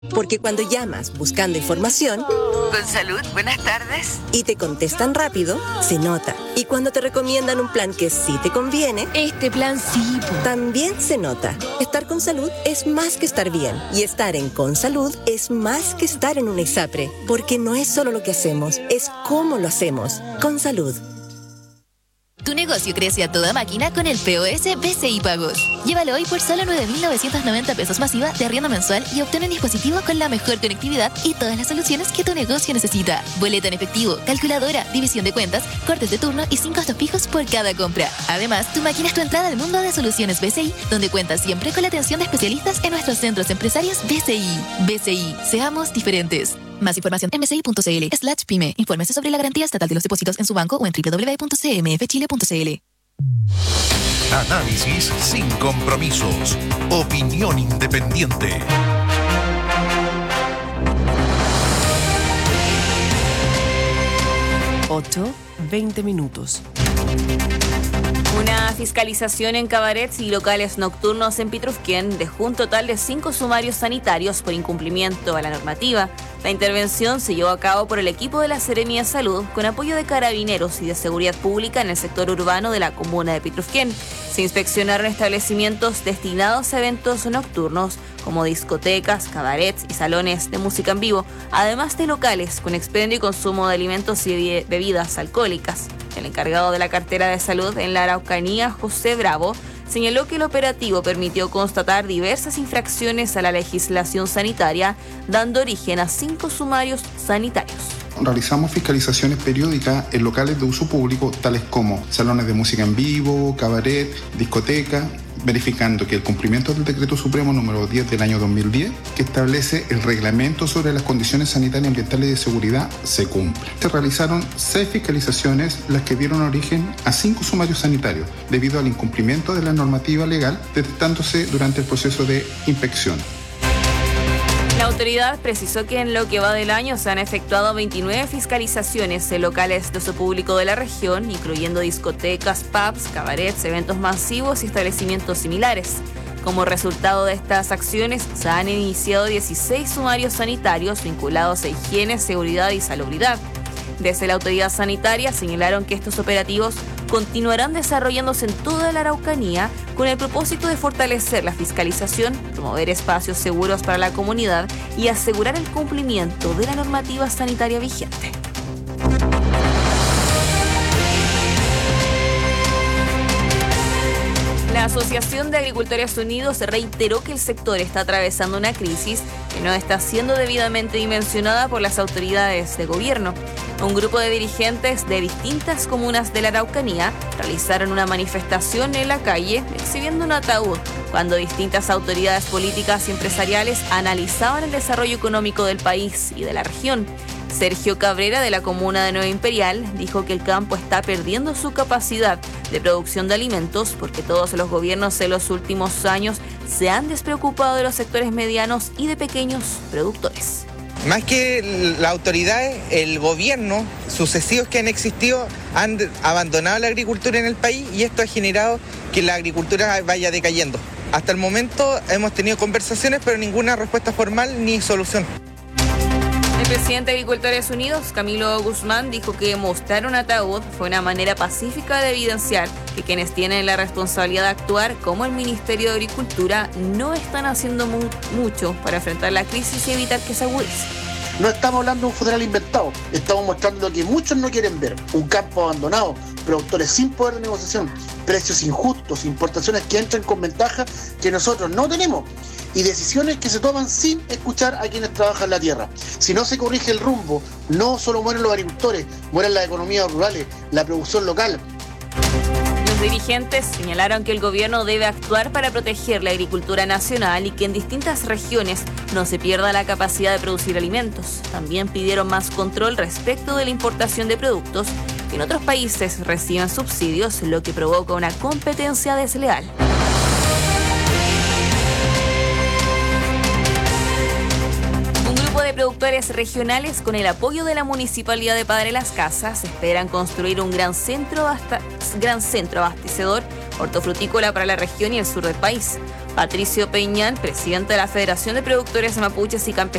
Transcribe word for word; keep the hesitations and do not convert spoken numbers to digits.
Porque cuando llamas buscando información... Con salud, buenas tardes. Y te contestan rápido, se nota. Y cuando te recomiendan un plan que sí te conviene... Este plan sí. También se nota. Estar con salud es más que estar bien. Y estar en Con Salud es más que estar en una ISAPRE. Porque no es solo lo que hacemos, es cómo lo hacemos. Con Salud. Tu negocio crece a toda máquina con el P O S B C I Pagos. Llévalo hoy por solo nueve mil novecientos noventa pesos masiva de arriendo mensual y obtén un dispositivo con la mejor conectividad y todas las soluciones que tu negocio necesita. Boleta en efectivo, calculadora, división de cuentas, cortes de turno y sin costos fijos por cada compra. Además, tu máquina es tu entrada al mundo de soluciones B C I, donde cuentas siempre con la atención de especialistas en nuestros centros empresarios B C I. B C I, seamos diferentes. Más información en bci.cl slash pyme. Infórmese sobre la garantía estatal de los depósitos en su banco o en doble u doble u doble u punto c m f chile punto c l. Análisis sin compromisos. Opinión independiente. ocho, veinte minutos. Una fiscalización en cabarets y locales nocturnos en Pitrufquén dejó un total de cinco sumarios sanitarios por incumplimiento a la normativa. La intervención se llevó a cabo por el equipo de la Seremía de Salud con apoyo de carabineros y de seguridad pública en el sector urbano de la comuna de Pitrufquén. Se inspeccionaron establecimientos destinados a eventos nocturnos como discotecas, cabarets y salones de música en vivo, además de locales con expendio y consumo de alimentos y bebidas alcohólicas. El encargado de la cartera de salud en la Araucanía, José Bravo, señaló que el operativo permitió constatar diversas infracciones a la legislación sanitaria, dando origen a cinco sumarios sanitarios. Realizamos fiscalizaciones periódicas en locales de uso público, tales como salones de música en vivo, cabaret, discoteca, verificando que el cumplimiento del Decreto Supremo número diez del año dos mil diez, que establece el reglamento sobre las condiciones sanitarias, ambientales y de seguridad, se cumple. Se realizaron seis fiscalizaciones, las que dieron origen a cinco sumarios sanitarios, debido al incumplimiento de la normativa legal, detectándose durante el proceso de inspección. La autoridad precisó que en lo que va del año se han efectuado veintinueve fiscalizaciones en locales de uso público de la región, incluyendo discotecas, pubs, cabarets, eventos masivos y establecimientos similares. Como resultado de estas acciones, se han iniciado dieciséis sumarios sanitarios vinculados a higiene, seguridad y salubridad. Desde la autoridad sanitaria señalaron que estos operativos continuarán desarrollándose en toda la Araucanía con el propósito de fortalecer la fiscalización, promover espacios seguros para la comunidad y asegurar el cumplimiento de la normativa sanitaria vigente. La Asociación de Agricultores Unidos reiteró que el sector está atravesando una crisis que no está siendo debidamente dimensionada por las autoridades de gobierno. Un grupo de dirigentes de distintas comunas de la Araucanía realizaron una manifestación en la calle exhibiendo un ataúd cuando distintas autoridades políticas y empresariales analizaban el desarrollo económico del país y de la región. Sergio Cabrera, de la comuna de Nueva Imperial, dijo que el campo está perdiendo su capacidad de producción de alimentos porque todos los gobiernos en los últimos años se han despreocupado de los sectores medianos y de pequeños productores. Más que las autoridades, el gobierno sucesivos que han existido han abandonado la agricultura en el país y esto ha generado que la agricultura vaya decayendo. Hasta el momento hemos tenido conversaciones, pero ninguna respuesta formal ni solución. El presidente de Agricultores Unidos, Camilo Guzmán, dijo que mostrar un ataúd fue una manera pacífica de evidenciar que quienes tienen la responsabilidad de actuar, como el Ministerio de Agricultura, no están haciendo mu- mucho para enfrentar la crisis y evitar que se agudice. No estamos hablando de un funeral inventado, estamos mostrando lo que muchos no quieren ver: un campo abandonado, productores sin poder de negociación, precios injustos, importaciones que entran con ventaja que nosotros no tenemos y decisiones que se toman sin escuchar a quienes trabajan la tierra. Si no se corrige el rumbo, no solo mueren los agricultores, mueren las economías rurales, la producción local. Los dirigentes señalaron que el gobierno debe actuar para proteger la agricultura nacional y que en distintas regiones no se pierda la capacidad de producir alimentos. También pidieron más control respecto de la importación de productos que en otros países reciben subsidios, lo que provoca una competencia desleal. De productores regionales, con el apoyo de la Municipalidad de Padre Las Casas, esperan construir un gran centro, basta, gran centro abastecedor hortofrutícola para la región y el sur del país. Patricio Peñán, presidente de la Federación de Productores Mapuches y Campesinos